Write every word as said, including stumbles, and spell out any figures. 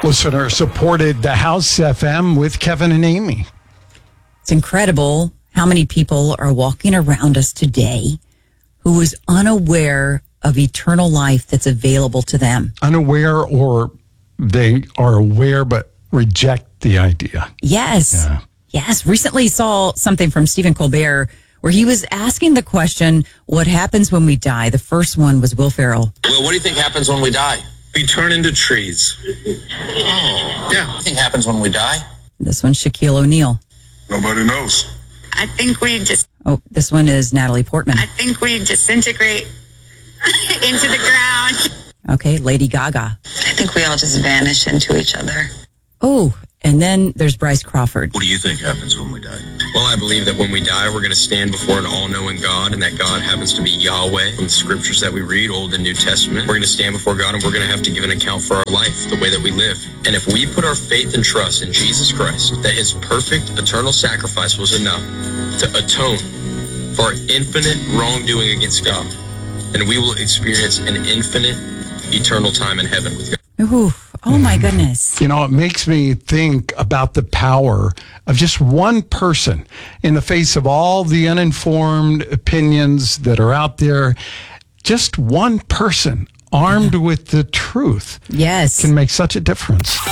Listener supported the House F M with Kevin and Amy. It's incredible how many people are walking around us today who is unaware of eternal life that's available to them. Unaware, or they are aware but reject the idea. Yes. Yeah. Yes. Recently saw something from Stephen Colbert where he was asking the question, what happens when we die? The first one was Will Ferrell. Well, what do you think happens when we die? We turn into trees. Oh. Yeah. What do you think happens when we die? This one's Shaquille O'Neal. Nobody knows. I think we just... Oh, this one is Natalie Portman. I think we disintegrate into the ground. Okay, Lady Gaga. I think we all just vanish into each other. Oh, and then there's Bryce Crawford. What do you think happens when we die? Well, I believe that when we die, we're going to stand before an all-knowing God, and that God happens to be Yahweh. From the scriptures that we read, Old and New Testament, we're going to stand before God, and we're going to have to give an account for our life, the way that we live. And if we put our faith and trust in Jesus Christ, that his perfect, eternal sacrifice was enough to atone for our infinite wrongdoing against God, then we will experience an infinite, eternal time in heaven with God. Ooh, oh my goodness. You know, it makes me think about the power of just one person in the face of all the uninformed opinions that are out there. Just one person armed with the truth Yes. can make such a difference.